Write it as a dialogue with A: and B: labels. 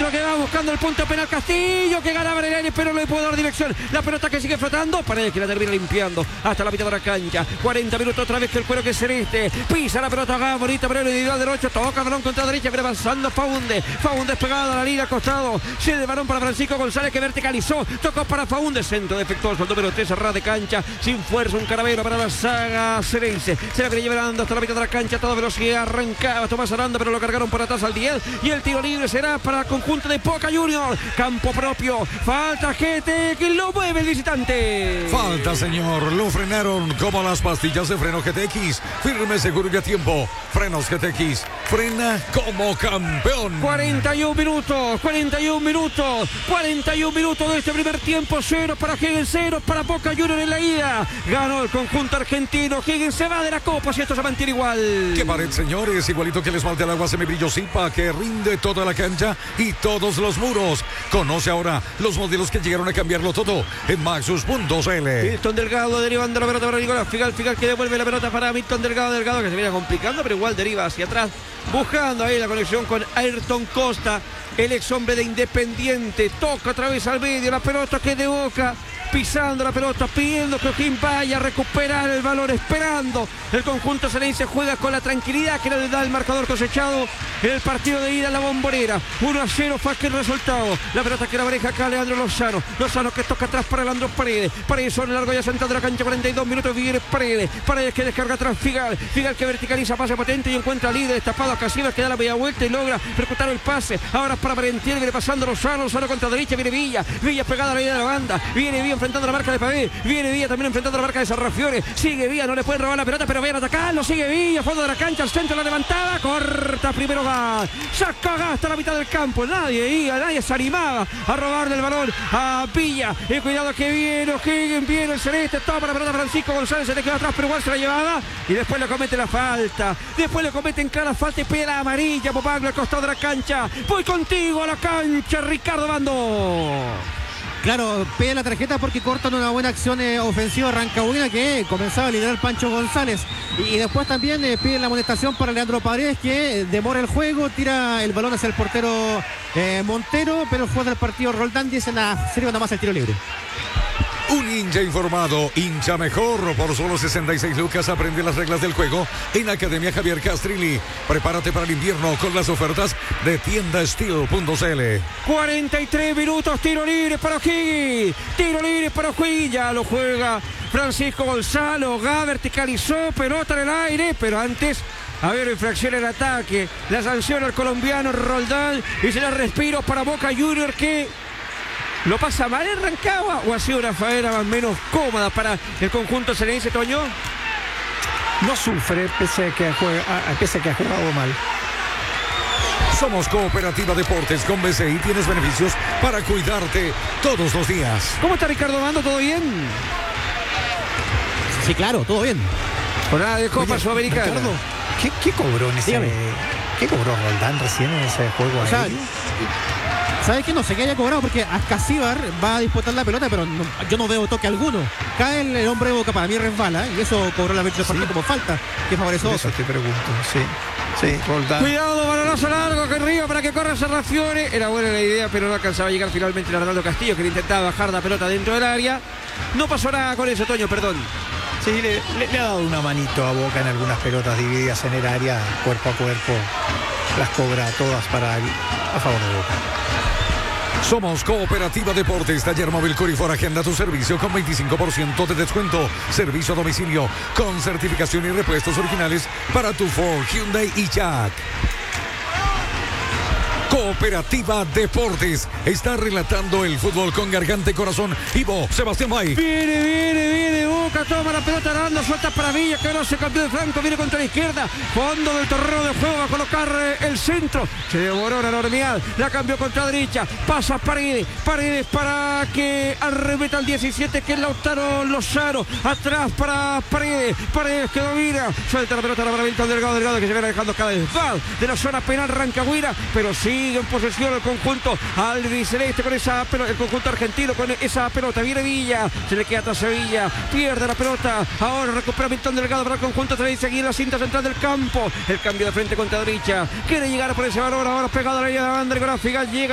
A: centro que va buscando el punto penal Castillo, que ganaba en el aire, pero no le puede dar dirección. La pelota que sigue flotando, Paredes que la termina limpiando hasta la mitad de la cancha. 40 minutos otra vez que el cuero que es celeste. Pisa la pelota acá, bonita, pero el individual derecho, toca balón contra derecha, viene avanzando Faúndez. Faúndez pegado a la línea al costado. Cede el balón para Francisco González que verticalizó. Tocó para Faúndez, centro defectuoso, el número 3, cerrada de cancha. Sin fuerza, un carabero para la saga cerense. Se la viene llevando hasta la mitad de la cancha, toda velocidad. Arrancaba Tomás Aranda, pero lo cargaron por atrás al 10. Y el tiro libre será para el conjunto de Boca Juniors. Campo propio. Falta GT que lo mueve el visitante.
B: Falta, señor. Lo frenaron como las pastillas de freno GTX. Firme, seguro y a tiempo. Frenos GTX. Frena como campeón.
A: 41 minutos. 41 minutos de este primer tiempo. 0 para Higgins, 0 para Boca Juniors en la ida. Ganó el conjunto argentino. Higgins se va de la Copa si esto se mantiene igual.
B: Qué pared, señores. Igualito que el esmalte al agua semibrillo Zipa, que rinde toda la cancha y todos los muros. Conoce ahora los modelos que llegaron a cambiarlo todo en Maxus.cl.
A: Milton Delgado derivando la pelota para Nicolás Figal que devuelve la pelota para Milton Delgado que se viene complicando, pero igual deriva hacia atrás, buscando ahí la conexión con Ayrton Costa, el ex hombre de Independiente. Toca otra vez al medio, la pelota que de Boca, pisando la pelota, pidiendo que O'Higgins vaya a recuperar el balón, esperando. El conjunto cerense juega con la tranquilidad que le da el marcador cosechado en el partido de ida en la Bombonera. 1-0 fue aquel resultado. La pelota que la maneja acá Leandro Lozano que toca atrás para Leandro Paredes sobre el largo ya central de la cancha. 42 minutos, viene Paredes que descarga atrás Figal que verticaliza, pase potente y encuentra líder destapado a Casillas, que da la media vuelta y logra percutar el pase. Ahora para Valentiel, viene pasando Lozano contra derecha, viene Villa pegada a la línea de la banda, viene Villa enfrentando la marca de Pavé, viene Villa también enfrentando la marca de Sarrafiore, sigue Villa, no le pueden robar la pelota, pero vayan a atacarlo, sigue Villa, fondo de la cancha, al centro, la levantada, corta primero Gas, saca Gas hasta la mitad del campo, nadie se animaba a robarle el balón a Villa, y cuidado que viene O'Higgins, viene el celeste, toma la pelota Francisco González, se le queda atrás, pero igual se la llevaba, y después le comete la falta, después le cometen clara falta y pega la amarilla, Popaglo al costado de la cancha. Voy contigo a la cancha, Ricardo Bando.
C: Claro, pide la tarjeta porque cortan una buena acción ofensiva Rancagüina que comenzaba a liderar Pancho González. Y después también piden la amonestación para Leandro Paredes, que demora el juego, tira el balón hacia el portero Montero, pero el juez del partido Roldán dice nada, sirve nada más el tiro libre.
B: Un hincha informado, hincha mejor. Por solo 66 lucas aprende las reglas del juego en Academia Javier Castrilli. Prepárate para el invierno con las ofertas de tiendasteel.cl.
A: 43 minutos, tiro libre para O'Higgins. Ya lo juega Francisco Gonzalo. Gá verticalizó, pelota en el aire, pero antes... A ver, infracción en ataque. La sanción al colombiano Roldán. Y se la respiro para Boca Juniors que... ¿Lo pasa mal en Rancagua o ha sido una faena más o menos cómoda para el conjunto cerense, Toño?
D: No sufre pese a que ha jugado mal.
B: Somos Cooperativa Deportes con BCI. Tienes beneficios para cuidarte todos los días.
A: ¿Cómo está Ricardo Bando? ¿Todo bien?
C: Sí, claro, todo bien.
A: Jornada de Copa Sudamericana.
D: Ricardo, ¿qué cobró en ese?
C: Dígame.
D: ¿Qué cobró Roldán recién en ese juego?
C: O sea, ¿sabes qué? No sé qué haya cobrado porque Ascasíbar va a disputar la pelota, pero yo no veo toque alguno. Cae el hombre de Boca, para mí resbala, y eso cobró la vez del partido como falta, que favoreció.
D: Eso te pregunto, sí, Roldán.
A: Cuidado, balonazo largo, que río para que corra Sarrafiore. Era buena la idea, pero no alcanzaba a llegar finalmente a Ronaldo Castillo, que le intentaba bajar la pelota dentro del área. No pasó nada con eso, Toño, perdón.
D: Sí, le ha dado una manito a Boca en algunas pelotas divididas en el área, cuerpo a cuerpo. Las cobra todas a favor de Boca.
B: Somos Cooperativa Deportes, taller móvil Corifor, agenda tu servicio con 25% de descuento, servicio a domicilio con certificación y repuestos originales para tu Ford, Hyundai y Jack. Cooperativa Deportes está relatando el fútbol con garganta y corazón. Ivo Sebastián May.
A: Viene Boca, toma la pelota, Aranda, suelta para Villa, que no se cambió de flanco, viene contra la izquierda, fondo del terreno de juego, va a colocar el centro, se devoró la enormidad, la cambió contra derecha, pasa Paredes para que arremeta al 17, que es Lautaro Lozano, atrás para Paredes que domina, suelta la pelota para Milton Delgado, que se viene dejando cada vez más de la zona penal Rancagüina, pero sigue en posesión el conjunto albiceleste con esa pelota, el conjunto argentino con esa pelota, viene Villa, se le queda atrás a Villa, pierde la pelota, ahora recupera Milton Delgado para el conjunto, se seguir la cinta central del campo, el cambio de frente contra derecha, quiere llegar por ese balón, ahora pegado a la línea de la banda, Nicolás Figal llega